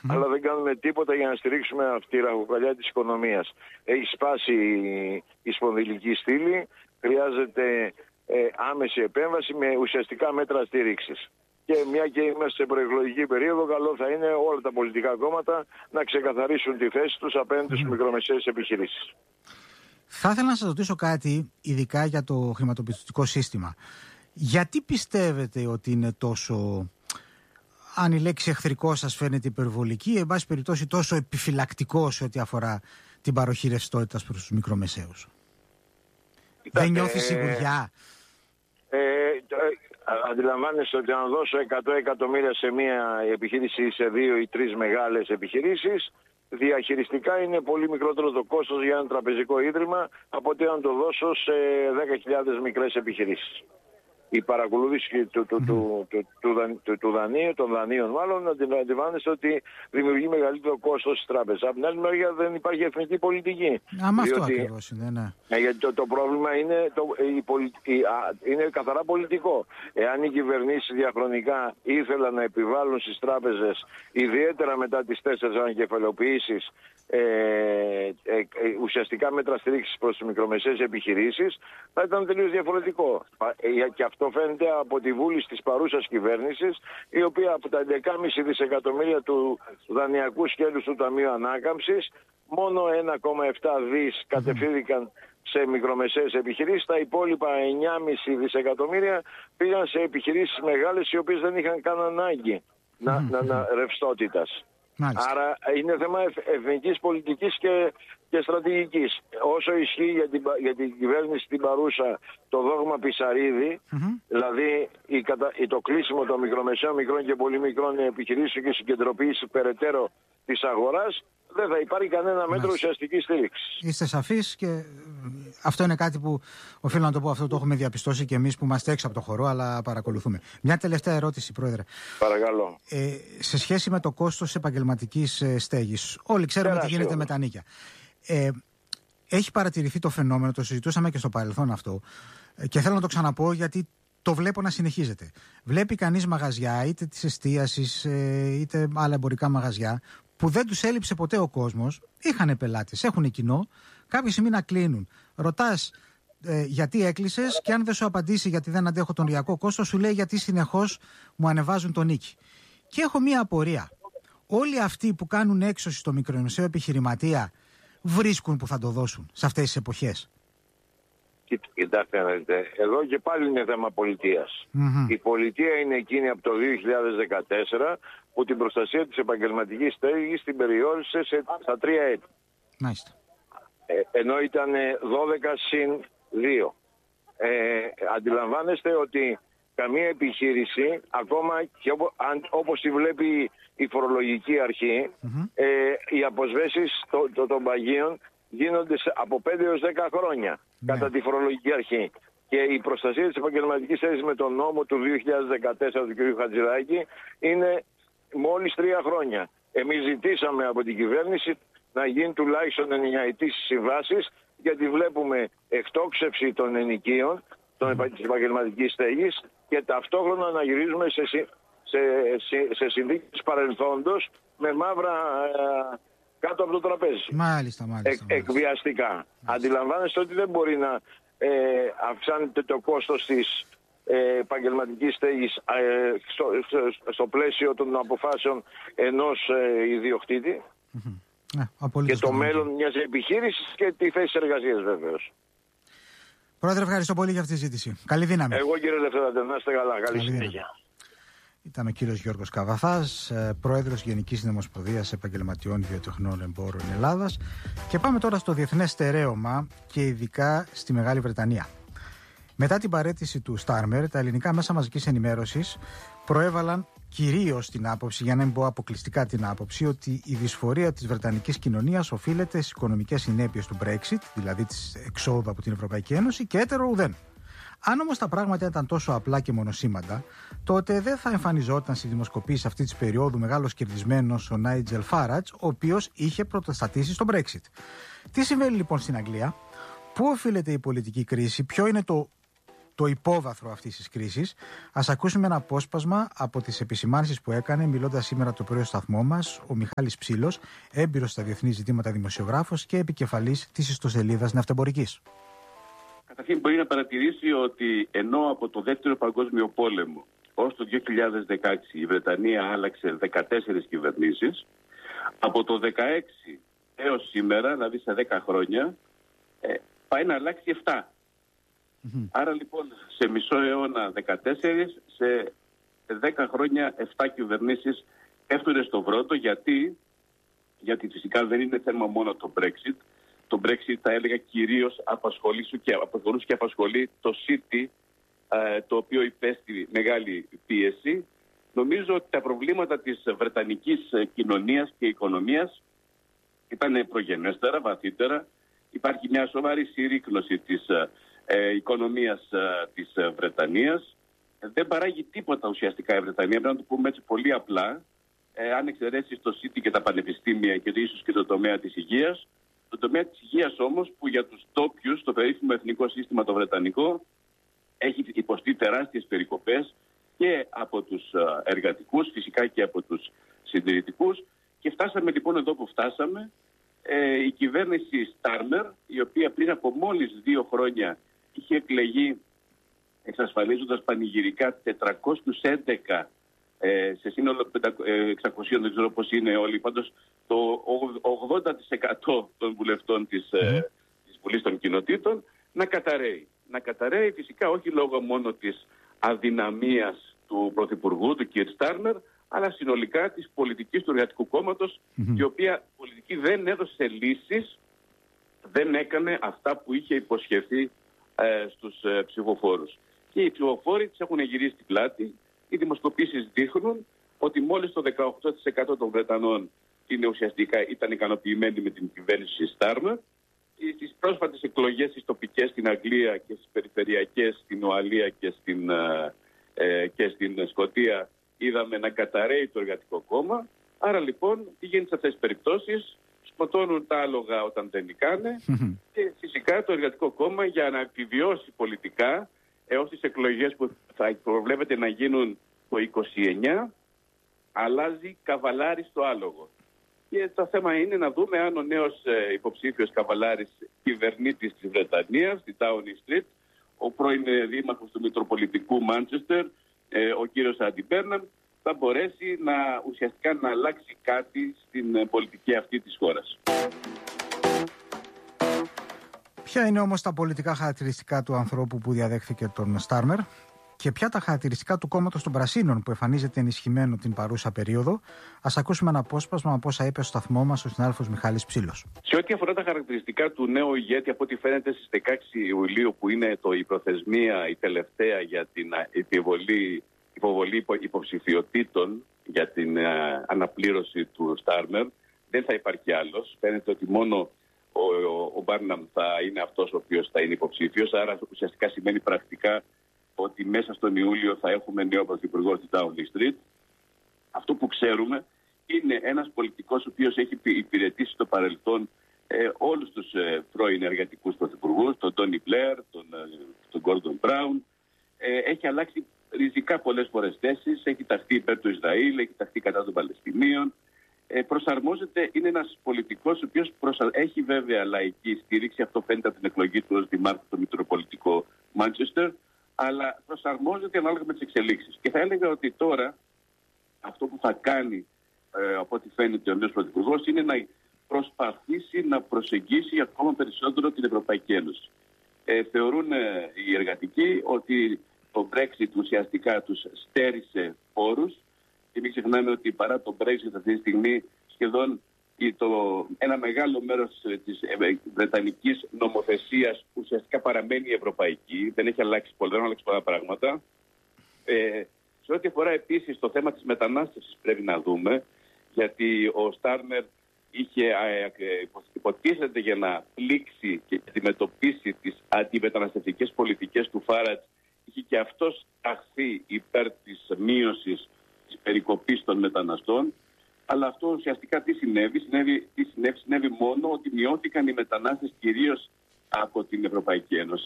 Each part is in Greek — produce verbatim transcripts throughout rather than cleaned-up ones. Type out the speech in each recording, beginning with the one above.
mm. αλλά δεν κάνουμε τίποτα για να στηρίξουμε αυτή τη ραχοκοκαλιά της οικονομίας. Έχει σπάσει η σπονδυλική στήλη, χρειάζεται ε, άμεση επέμβαση με ουσιαστικά μέτρα στήριξης. Και μια και είμαστε σε προεκλογική περίοδο, καλό θα είναι όλα τα πολιτικά κόμματα να ξεκαθαρίσουν τη θέση τους απέναντι στις mm. μικρομεσαίες επιχειρήσεις. Θα ήθελα να σας ρωτήσω κάτι, ειδικά για το χρηματοπιστωτικό σύστημα. Γιατί πιστεύετε ότι είναι τόσο, αν η λέξη εχθρικό σας φαίνεται υπερβολική, εν πάση περιπτώσει τόσο επιφυλακτικό σε ό,τι αφορά την παροχή ρευστότητας προς τους μικρομεσαίους? Ήταν, δεν νιώθει σιγουριά? Ε, ε, αντιλαμβάνεστε ότι αν δώσω εκατό εκατομμύρια σε μία επιχείρηση ή σε δύο ή τρεις μεγάλες επιχειρήσεις, διαχειριστικά είναι πολύ μικρότερο το κόστος για ένα τραπεζικό ίδρυμα από ότι αν το δώσω σε δέκα χιλιάδες μικρές επιχειρήσεις. Η παρακολούθηση του, του, του, του, του, του, του δανείου, των δανείων μάλλον, αντιλαμβάνεστε ότι δημιουργεί μεγαλύτερο κόστος στις τράπεζες. Από την άλλη μεριά δεν υπάρχει εθνική πολιτική. Άμα αυτό ακριβώς είναι, ναι. Ε, γιατί το, το πρόβλημα είναι, το, η πολι, η, α, είναι καθαρά πολιτικό. Εάν οι κυβερνήσεις διαχρονικά ήθελαν να επιβάλλουν στις τράπεζες, ιδιαίτερα μετά τις τέσσερις ανακεφαλαιοποιήσεις, Ε, ε, ε, ουσιαστικά μέτρα στήριξης προς τις μικρομεσαίες επιχειρήσεις, θα ήταν τελείως διαφορετικό. Ε, και αυτό φαίνεται από τη βούληση της παρούσας κυβέρνησης, η οποία από τα έντεκα κόμμα πέντε δισεκατομμύρια του δανειακού σκέλους του Ταμείου Ανάκαμψης, μόνο ένα κόμμα επτά δις κατευθύνθηκαν σε μικρομεσαίες επιχειρήσεις. Τα υπόλοιπα εννιά κόμμα πέντε δισεκατομμύρια πήγαν σε επιχειρήσεις μεγάλες, οι οποίες δεν είχαν καν ανάγκη να, να, να, ρευστότητας. Μάλιστα. Άρα είναι θέμα εθνικής πολιτικής και, και στρατηγικής. Όσο ισχύει για την, για την κυβέρνηση την παρούσα το δόγμα Πισαρίδη, mm-hmm. δηλαδή η, η, το κλείσιμο των μικρομεσαίων, μικρών και πολύ μικρών επιχειρήσεων και συγκεντρωποίηση περαιτέρω της αγοράς, δεν θα υπάρχει κανένα μέτρο ουσιαστικής στήριξης. Είστε σαφείς και αυτό είναι κάτι που οφείλω να το πω, αυτό το έχουμε διαπιστώσει και εμείς που είμαστε έξω από το χορό, αλλά παρακολουθούμε. Μια τελευταία ερώτηση, Πρόεδρε. Παρακαλώ. Ε, σε σχέση με το κόστος επαγγελματικής ε, στέγης, όλοι ξέρουμε Τεράστιο. τι γίνεται με τα νοίκια. Ε, έχει παρατηρηθεί το φαινόμενο, το συζητούσαμε και στο παρελθόν αυτό, ε, και θέλω να το ξαναπώ γιατί το βλέπω να συνεχίζεται. Βλέπει κανείς μαγαζιά, είτε της εστίασης, ε, είτε άλλα εμπορικά μαγαζιά, που δεν τους έλειψε ποτέ ο κόσμος, είχαν πελάτες, έχουν κοινό, κάποια στιγμή να κλείνουν. Ρωτάς ε, γιατί έκλεισες και αν δεν σου απαντήσει γιατί δεν αντέχω τον οριακό κόστος, σου λέει γιατί συνεχώς μου ανεβάζουν τον νίκη. Και έχω μία απορία. Όλοι αυτοί που κάνουν έξωση στο μικρομεσαίο επιχειρηματία βρίσκουν που θα το δώσουν σε αυτές τις εποχές? Κοιτάξτε να δείτε, εδώ και πάλι είναι θέμα πολιτείας. Mm-hmm. Η πολιτεία είναι εκείνη από το δύο χιλιάδες δεκατέσσερα που την προστασία της επαγγελματικής στέγης την περιόρισε σε, στα τρία έτη. Μάλιστα. Ε, ενώ ήταν δώδεκα συν δύο. Ε, αντιλαμβάνεστε ότι καμία επιχείρηση, ακόμα και όπω, αν, όπως τη βλέπει η φορολογική αρχή, mm-hmm. ε, οι αποσβέσεις το, το, των παγίων γίνονται από πέντε έως δέκα χρόνια ναι. κατά τη φορολογική αρχή. Και η προστασία της επαγγελματικής στέγης με τον νόμο του δύο χιλιάδες δεκατέσσερα του κ. Χατζηδάκη είναι μόλις τρία χρόνια. Εμείς ζητήσαμε από την κυβέρνηση να γίνει τουλάχιστον εννιαετής συμβάσεις, γιατί βλέπουμε εκτόξευση των ενοικίων, των mm. της επαγγελματικής στέγης, και ταυτόχρονα να γυρίζουμε σε, σε, σε, σε συνθήκες παρελθόντος με μαύρα ε, κάτω από το τραπέζι. Μάλιστα, μάλιστα. Εκ, εκβιαστικά. Μάλιστα. Αντιλαμβάνεστε ότι δεν μπορεί να ε, αυξάνεται το κόστος της ε, επαγγελματικής στέγης ε, στο, στο, στο πλαίσιο των αποφάσεων ενός ε, ιδιοκτήτη mm-hmm. ε, και το μέλλον μιας επιχείρησης και τη θέση εργασίας βεβαίως. Πρόεδρε, ευχαριστώ πολύ για αυτή τη συζήτηση. Καλή δύναμη. Εγώ κύριε Λευθεράντε, να είστε καλά. Καλή, Καλή συνέχεια. Ήταν ο κύριος Γιώργος Καβαθάς, πρόεδρος Γενικής Συνομοσπονδίας Επαγγελματιών Βιοτεχνών Εμπόρων Ελλάδας. Και πάμε τώρα στο διεθνές στερέωμα και ειδικά στη Μεγάλη Βρετανία. Μετά την παραίτηση του Στάρμερ, τα ελληνικά μέσα μαζικής ενημέρωσης προέβαλαν κυρίως την άποψη, για να μην πω αποκλειστικά την άποψη, ότι η δυσφορία της βρετανικής κοινωνίας οφείλεται στις οικονομικές συνέπειες του Brexit, δηλαδή της εξόδου από την Ευρωπαϊκή Ένωση, και έτερο ουδέν. Αν όμως τα πράγματα ήταν τόσο απλά και μονοσήμαντα, τότε δεν θα εμφανιζόταν στη δημοσκοπήση αυτή της περίοδου μεγάλος κερδισμένος ο Νάιτζελ Φάρατζ, ο οποίος είχε πρωτοστατήσει στο Brexit. Τι συμβαίνει λοιπόν στην Αγγλία, πού οφείλεται η πολιτική κρίση, ποιο είναι το το υπόβαθρο αυτής της κρίσης. Ας ακούσουμε ένα απόσπασμα από τις επισημάνσεις που έκανε, μιλώντας σήμερα το πρωί στο σταθμό μας, ο Μιχάλης Ψήλος, έμπειρος στα διεθνή ζητήματα δημοσιογράφος και επικεφαλής της ιστοσελίδας Ναυτεμπορικής. Καταρχήν, μπορεί να παρατηρήσει ότι ενώ από το Δεύτερο Παγκόσμιο Πόλεμο ως το δύο χιλιάδες δεκαέξι η Βρετανία άλλαξε δεκατέσσερις κυβερνήσεις, από το δεκαέξι έως σήμερα, δηλαδή σε δέκα χρόνια, ε, πάει να αλλάξει επτά. Mm-hmm. Άρα λοιπόν σε μισό αιώνα δεκατέσσερις, σε δέκα χρόνια επτά κυβερνήσεις έφτουνε στο βρότο. Γιατί, γιατί φυσικά δεν είναι θέμα μόνο το Brexit. Το Brexit, θα έλεγα, κυρίως απασχολήσει και, απασχολούσε και απασχολεί το City, ε, το οποίο υπέστη μεγάλη πίεση. Νομίζω ότι τα προβλήματα της βρετανικής κοινωνίας και οικονομίας ήταν προγενέστερα, βαθύτερα. Υπάρχει μια σοβαρή συρρίκνωση της ε, οικονομίας ε, της Βρετανίας. Δεν παράγει τίποτα ουσιαστικά η Βρετανία, πρέπει να το πούμε έτσι πολύ απλά. Ε, αν εξαιρέσεις το City και τα πανεπιστήμια και ίσως και το τομέα της υγείας. Το τομέα της υγείας όμως, που για τους ντόπιους, το περίφημο εθνικό σύστημα το βρετανικό, έχει υποστεί τεράστιες περικοπές και από τους εργατικούς, φυσικά και από τους συντηρητικούς. Και φτάσαμε λοιπόν εδώ που φτάσαμε. Ε, η κυβέρνηση Στάρμερ, η οποία πριν από μόλις δύο χρόνια είχε εκλεγεί εξασφαλίζοντας πανηγυρικά τετρακόσιους έντεκα ε, σε σύνολο εξακόσια, δεν ξέρω πώς είναι όλοι, πάντως το ογδόντα τοις εκατό των βουλευτών της, mm. ε, της Βουλής των Κοινοτήτων να καταραίει. Να καταραίει φυσικά όχι λόγω μόνο της αδυναμίας του Πρωθυπουργού, του κ. Στάρμερ, αλλά συνολικά της πολιτικής του Εργατικού Κόμματος, mm-hmm. η οποία πολιτική δεν έδωσε λύσεις, δεν έκανε αυτά που είχε υποσχεθεί ε, στους ε, ψηφοφόρους. Και οι ψηφοφόροι τις έχουν γυρίσει την πλάτη. Οι δημοσκοπήσεις δείχνουν ότι μόλις το δεκαοκτώ τοις εκατό των Βρετανών είναι ουσιαστικά ήταν ικανοποιημένοι με την κυβέρνηση Στάρμερ. Στις πρόσφατες εκλογές στις τοπικές στην Αγγλία και στις περιφερειακές στην Ουαλία και στην, ε, και στην Σκωτία είδαμε να καταραίει το Εργατικό Κόμμα. Άρα λοιπόν τι γίνεται σε αυτές τις περιπτώσεις? Σκοτώνουν τα άλογα όταν δεν νικάνε και φυσικά το Εργατικό Κόμμα, για να επιβιώσει πολιτικά έως τις εκλογές που θα προβλέπεται να γίνουν το είκοσι εννιά, αλλάζει καβαλάρι στο άλογο. Και το θέμα είναι να δούμε αν ο νέος ε, υποψήφιος καβαλάρης κυβερνήτης της Βρετανίας, στη Downing Street, ο πρώην δήμαρχος του Μητροπολιτικού Μάντσεστερ, ε, ο κύριος Άντι Μπέρναμ, θα μπορέσει να ουσιαστικά να αλλάξει κάτι στην ε, πολιτική αυτή της χώρας. Ποια είναι όμως τα πολιτικά χαρακτηριστικά του ανθρώπου που διαδέχθηκε τον Στάρμερ και ποια τα χαρακτηριστικά του κόμματος των Πρασίνων που εμφανίζεται ενισχυμένο την παρούσα περίοδο? Ας ακούσουμε ένα απόσπασμα από όσα είπε στο σταθμό μας ο συνάδελφος Μιχάλης Ψήλος. Σε ό,τι αφορά τα χαρακτηριστικά του νέου ηγέτη, από ό,τι φαίνεται στις δεκαέξι Ιουλίου, που είναι το, η προθεσμία, η τελευταία για την επιβολή, υποβολή υποψηφιωτήτων για την α, αναπλήρωση του Στάρμερ, δεν θα υπάρχει άλλος. Φαίνεται ότι μόνο ο, ο, ο Μπάρναμ θα είναι αυτός ο οποίος θα είναι υποψήφιος, άρα ουσιαστικά σημαίνει πρακτικά ότι μέσα στον Ιούλιο θα έχουμε νέο πρωθυπουργό στη Downing Street. Αυτό που ξέρουμε είναι ένας πολιτικός ο οποίος έχει υπηρετήσει στο παρελθόν ε, όλους τους ε, πρώην εργατικούς πρωθυπουργούς, τον Τόνι Μπλερ, τον, ε, τον Γκόρντον Μπράουν. Ε, έχει αλλάξει ριζικά πολλές φορές θέσεις, έχει ταχθεί υπέρ του Ισραήλ, έχει ταχθεί κατά των Παλαιστινίων. Ε, προσαρμόζεται, είναι ένας πολιτικός ο οποίος προσα... έχει βέβαια λαϊκή στήριξη, αυτό φαίνεται από την εκλογή του ως δημάρχου στο Μητροπολιτικό Μάντσεστερ, αλλά προσαρμόζεται ανάλογα με τις εξελίξεις. Και θα έλεγα ότι τώρα αυτό που θα κάνει, ε, από ό,τι φαίνεται ο νέος πρωθυπουργός, είναι να προσπαθήσει να προσεγγίσει ακόμα περισσότερο την Ευρωπαϊκή Ένωση. Ε, θεωρούν ε, οι εργατικοί ότι το Brexit ουσιαστικά τους στέρισε όρους και μην ξεχνάμε ότι παρά το Brexit αυτή τη στιγμή σχεδόν το, ένα μεγάλο μέρος της βρετανικής νομοθεσίας ουσιαστικά παραμένει ευρωπαϊκή, δεν έχει αλλάξει πολλά, δεν αλλάξει πολλά πράγματα. Ε, σε ό,τι αφορά επίσης το θέμα της μετανάστευσης πρέπει να δούμε, γιατί ο Στάρμερ είχε ε, υποτίθεται για να πλήξει και αντιμετωπίσει τις αντιμεταναστευτικές πολιτικές του Φάρατζ, είχε και αυτός ταχθεί υπέρ της μείωσης της περικοπής των μεταναστών. Αλλά αυτό ουσιαστικά τι συνέβη, συνέβη, τι συνέβη, συνέβη μόνο ότι μειώθηκαν οι μετανάστες κυρίως από την Ευρωπαϊκή Ένωση,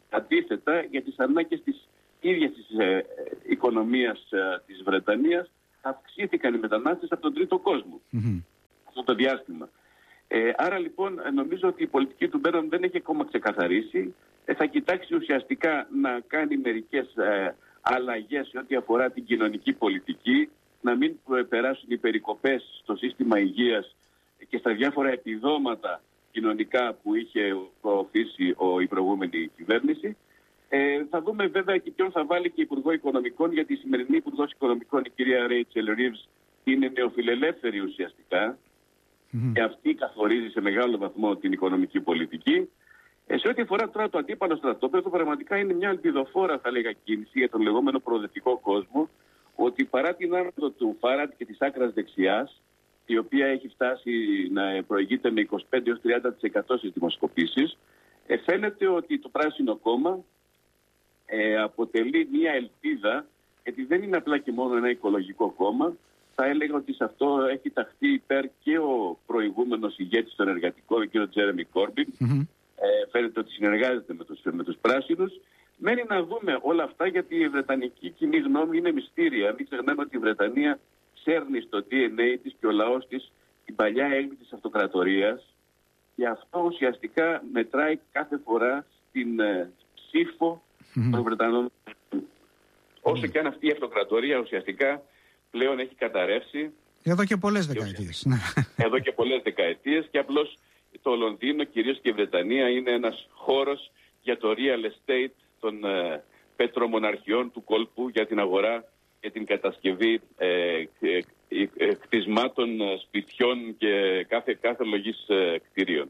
Αντίθετα, για τις ανάγκες της ίδιας της ε, οικονομίας ε, της Βρετανίας αυξήθηκαν οι μετανάστες από τον τρίτο κόσμο mm-hmm. αυτό το διάστημα. Ε, άρα λοιπόν νομίζω ότι η πολιτική του Μπέρον δεν έχει ακόμα ξεκαθαρίσει. Ε, θα κοιτάξει ουσιαστικά να κάνει μερικές ε, αλλαγές σε ό,τι αφορά την κοινωνική πολιτική, να μην περάσουν οι περικοπές στο σύστημα υγείας και στα διάφορα επιδόματα κοινωνικά που είχε προωθήσει ο, η προηγούμενη κυβέρνηση. Ε, θα δούμε βέβαια και ποιον θα βάλει και Υπουργό Οικονομικών, γιατί η σημερινή Υπουργός Οικονομικών, η κυρία Ρέιτσελ Ρίβς, είναι νεοφιλελεύθερη ουσιαστικά mm-hmm. και αυτή καθορίζει σε μεγάλο βαθμό την οικονομική πολιτική. Ε, σε ό,τι αφορά τώρα το αντίπαλο στρατόπεδο, πραγματικά είναι μια ελπιδοφόρα, θα λέγα, κίνηση για τον λεγόμενο προοδευτικό κόσμο, ότι παρά την άνοδο του Φάραντ και της άκρας δεξιάς, η οποία έχει φτάσει να προηγείται με είκοσι πέντε έως τριάντα τοις εκατό στις δημοσκοπήσεις, ε, φαίνεται ότι το Πράσινο Κόμμα ε, αποτελεί μια ελπίδα, γιατί δεν είναι απλά και μόνο ένα οικολογικό κόμμα. Θα έλεγα ότι σε αυτό έχει ταχθεί υπέρ και ο προηγούμενος ηγέτης των εργατικών, ο κ. Τζέρεμι Κόρμπιν. Mm-hmm. Ε, φαίνεται ότι συνεργάζεται με τους, με τους πράσινους. Μένει να δούμε όλα αυτά, γιατί η βρετανική κοινή γνώμη είναι μυστήρια. Μην ξεχνάμε ότι η Βρετανία σέρνει στο ντι εν έι της και ο λαός της την παλιά έγκλη της αυτοκρατορίας, και αυτό ουσιαστικά μετράει κάθε φορά στην ε, ψήφο mm-hmm. των Βρετανών. Mm-hmm. Όσο και αν αυτή η αυτοκρατορία ουσιαστικά πλέον έχει καταρρεύσει. Εδώ και πολλές δεκαετίες. Εδώ και πολλές δεκαετίες, και απλώς το Λονδίνο, κυρίως και η Βρετανία, είναι ένας χώρος για το real estate των ε, πετρομοναρχιών του κόλπου, για την αγορά και την κατασκευή ε, ε, ε, κτισμάτων, σπιτιών και κάθε, κάθε λογής ε, κτηρίων.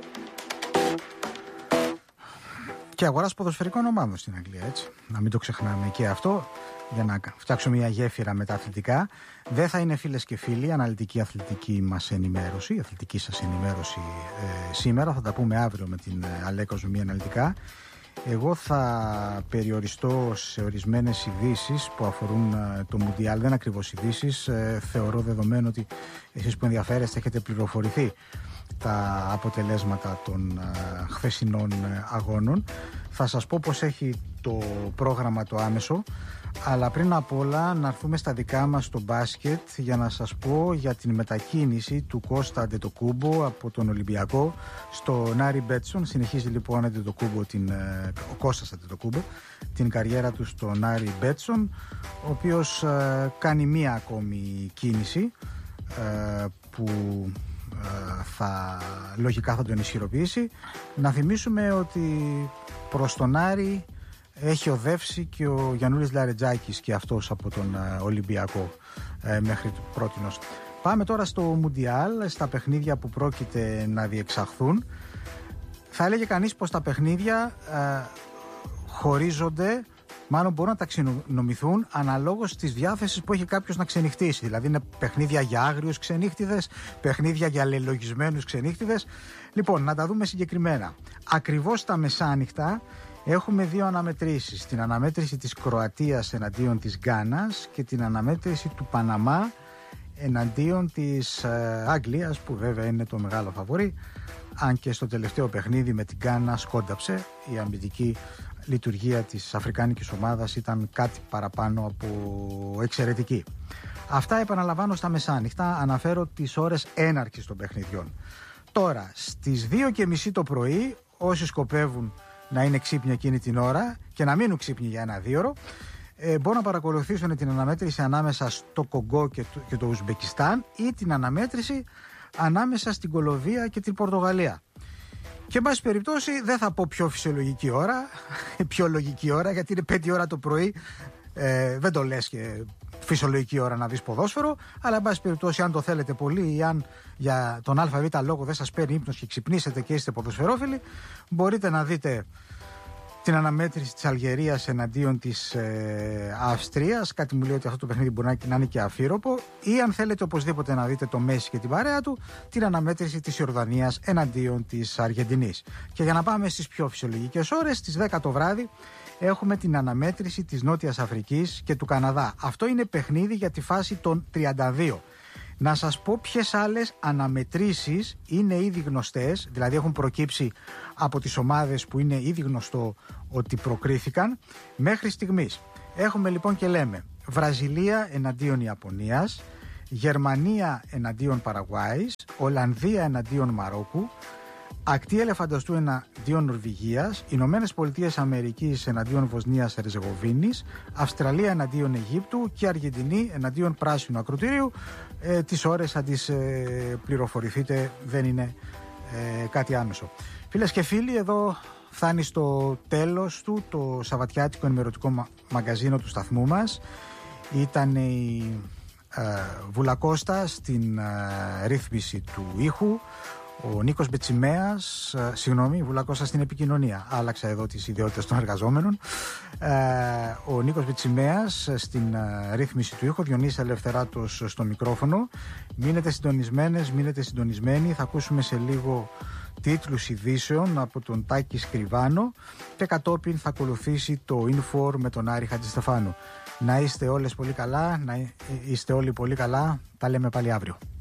Και αγοράς ποδοσφαιρικών ομάδων στην Αγγλία, έτσι. Να μην το ξεχνάμε και αυτό, για να φτιάξουμε μια γέφυρα με τα αθλητικά. Δεν θα είναι, φίλες και φίλοι, αναλυτική αθλητική μας ενημέρωση, αθλητική σας ενημέρωση ε, σήμερα. Θα τα πούμε αύριο με την ε, Αλέκα Ζουμί αναλυτικά. Εγώ θα περιοριστώ σε ορισμένες ειδήσεις που αφορούν ε, το Μουντιάλ. Δεν ακριβώς ειδήσεις. Ε, θεωρώ δεδομένο ότι εσείς που ενδιαφέρεστε έχετε πληροφορηθεί τα αποτελέσματα των ε, χθεσινών ε, αγώνων. Θα σας πω πως έχει το πρόγραμμα το άμεσο, αλλά πριν απ' όλα να έρθουμε στα δικά μας στο μπάσκετ για να σας πω για την μετακίνηση του Κώστα Αντετοκούμπο από τον Ολυμπιακό στο Νάρι Μπέτσον. Συνεχίζει λοιπόν Αντετοκούμπο την, ο Κώστας Αντετοκούμπο την καριέρα του στο Νάρι Μπέτσον, ο οποίος ε, κάνει μία ακόμη κίνηση ε, που ε, θα, λογικά θα τον ισχυροποιήσει. Να θυμίσουμε ότι προς τον Άρη έχει οδεύσει και ο Γιαννούλης Λαρετζάκης και αυτός από τον ε, Ολυμπιακό ε, μέχρι πρότινος. Πάμε τώρα στο Μουντιάλ, στα παιχνίδια που πρόκειται να διεξαχθούν. Θα έλεγε κανείς πως τα παιχνίδια ε, χωρίζονται, μάλλον μπορούν να ταξινομηθούν αναλόγως της διάθεσης που έχει κάποιος να ξενυχτήσει. Δηλαδή είναι παιχνίδια για άγριους ξενύχτιδες, παιχνίδια για λελογισμένους ξενύχτιδες. Λοιπόν, να τα δούμε συγκεκριμένα. Ακριβώς τα μεσάνυχτα έχουμε δύο αναμετρήσεις. Την αναμέτρηση της Κροατίας εναντίον της Γκάνας και την αναμέτρηση του Παναμά εναντίον της ε, Αγγλίας, που βέβαια είναι το μεγάλο φαβορί, αν και στο τελευταίο παιχνίδι με την Γκάνα σκόνταψε. Η αμυντική λειτουργία της αφρικάνικης ομάδας ήταν κάτι παραπάνω από εξαιρετική. Αυτά επαναλαμβάνω στα μεσάνυχτα, αναφέρω τις ώρες έναρξης των παιχνιδιών. Τώρα, στις δύο και μισή το πρωί, όσοι σκοπεύουν να είναι ξύπνοι εκείνη την ώρα και να μείνουν ξύπνοι για ένα δίωρο, ε, μπορούν να παρακολουθήσουν την αναμέτρηση ανάμεσα στο Κογκό και το, και το Ουσμπεκιστάν, ή την αναμέτρηση ανάμεσα στην Κολομβία και την Πορτογαλία. Και εν πάση περιπτώσει δεν θα πω πιο φυσιολογική ώρα, πιο λογική ώρα, γιατί είναι πέντε ώρα το πρωί, ε, δεν το λες και φυσιολογική ώρα να δεις ποδόσφαιρο, αλλά εν πάση περιπτώσει αν το θέλετε πολύ ή αν για τον ΑΒ λόγο δεν σας παίρνει ύπνος και ξυπνήσετε και είστε ποδοσφαιρόφιλοι, μπορείτε να δείτε την αναμέτρηση της Αλγερίας εναντίον της ε, Αυστρίας. Κάτι μου λέει ότι αυτό το παιχνίδι μπορεί να, να είναι και αφύροπο. Ή αν θέλετε οπωσδήποτε να δείτε το Μέση και την παρέα του, την αναμέτρηση της Ιορδανίας εναντίον της Αργεντινής. Και για να πάμε στις πιο φυσιολογικές ώρες, στις δέκα το βράδυ έχουμε την αναμέτρηση της Νότιας Αφρικής και του Καναδά. Αυτό είναι παιχνίδι για τη φάση των τριάντα δύο. Να σας πω ποιες άλλες αναμετρήσεις είναι ήδη γνωστές, δηλαδή έχουν προκύψει από τις ομάδες που είναι ήδη γνωστό ότι προκρίθηκαν μέχρι στιγμής. Έχουμε λοιπόν και λέμε Βραζιλία εναντίον Ιαπωνίας, Γερμανία εναντίον Παραγουάης, Ολλανδία εναντίον Μαρόκου, Ακτή Ελεφαντοστού εναντίον Νορβηγίας, Ηνωμένες Πολιτείες Αμερικής εναντίον Βοσνίας Ερζεγοβίνης, Αυστραλία εναντίον Αιγύπτου και Αργεντινή εναντίον Πράσινου Ακροτηρίου. Ε, τις ώρες θα τις ε, πληροφορηθείτε, δεν είναι ε, κάτι άμεσο. Φίλες και φίλοι, εδώ φτάνει στο τέλος του το σαββατιάτικο ενημερωτικό μα- μαγκαζίνο του σταθμού μας. Ήταν η ε, Βουλακώστα στην ε, ρύθμιση του ήχου, ο Νίκος Μπετσιμέας, ε, συγγνώμη, Βουλακώστα στην επικοινωνία. Άλλαξα εδώ τις ιδιότητες των εργαζόμενων. Ε, ο Νίκος Μπετσιμέας στην ε, ρύθμιση του ήχου, Διονύσης Ελευθεράτος στο μικρόφωνο. Μείνετε συντονισμένες, μείνετε συντονισμένοι. Θα ακούσουμε σε λίγο τίτλους ειδήσεων από τον Τάκη Σκριβάνο και κατόπιν θα ακολουθήσει το Inform με τον Άρη Χατζηστεφάνου. Να είστε όλες πολύ καλά, να είστε όλοι πολύ καλά. Τα λέμε πάλι αύριο.